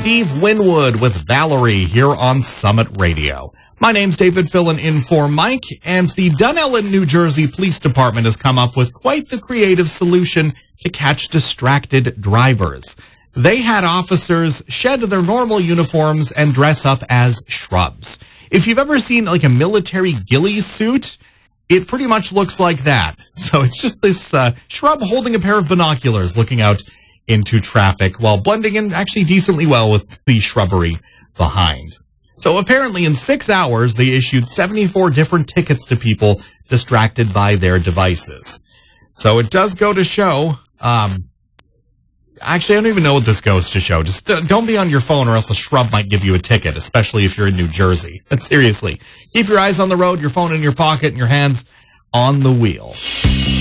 Steve Winwood with Valerie here on Summit Radio. My name's David, filling in for Mike, and the Dunellen, New Jersey Police Department has come up with quite the creative solution to catch distracted drivers. They had officers shed their normal uniforms and dress up as shrubs. If you've ever seen like a military ghillie suit, it pretty much looks like that. So it's just this shrub holding a pair of binoculars looking out into traffic while blending in actually decently well with the shrubbery behind. So apparently in 6 hours, they issued 74 different tickets to people distracted by their devices. So it does go to show, actually, I don't even know what this goes to show. Just don't be on your phone or else a shrub might give you a ticket, especially if you're in New Jersey. But seriously, keep your eyes on the road, your phone in your pocket, and your hands on the wheel.